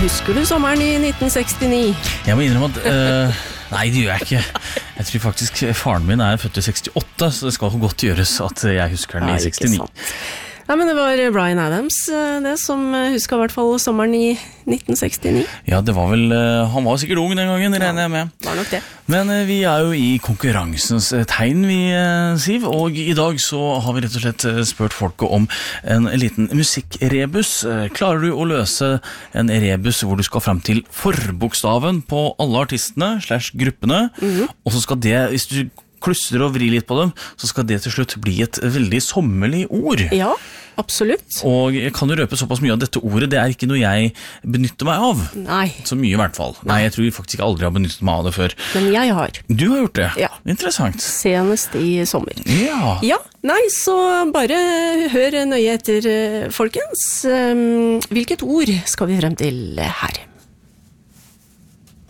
Husker du sommeren i 1969? Jeg må innrømme at nei, det gjør jeg ikke. Jeg tror faktisk faren min født i 68, så det skal godt gjøres at jeg husker den i 69. Ja, men det var Bryan Adams, det som husker I hvert fall sommeren i 1969. Ja, det var vel, han var sikkert ung den gangen, regner jeg med. Var nok det. Men vi jo I konkurransens tegn, vi, Siv, og I dag så har vi rett og slett spurt folket om en liten musikkrebus. Klarer du å løse en rebus hvor du skal frem til forbokstaven på alle artistene / gruppene, og så skal det, hvis du klusser og vrir litt på dem, så skal det til slutt bli et veldig sommerlig ord. Ja, absolutt. Og jeg kan jo røpe såpass mye av dette ordet, det ikke noe jeg benytter meg av. Nei. Så mye I hvert fall. Nei, jeg tror faktisk ikke aldri har benyttet meg av det før. Men jeg har. Du har gjort det? Ja. Interessant. Senest I sommer. Ja. Ja, nei, så bare hør nøye etter, folkens. Hvilket ord skal vi frem til her?